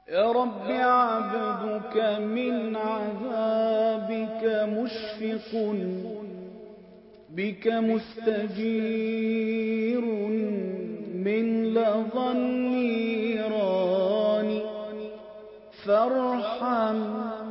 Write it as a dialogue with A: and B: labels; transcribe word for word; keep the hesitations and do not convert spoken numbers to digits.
A: يا رب عبدك من عذابك مشفق، بك مستجير من لظى النيران، فارحم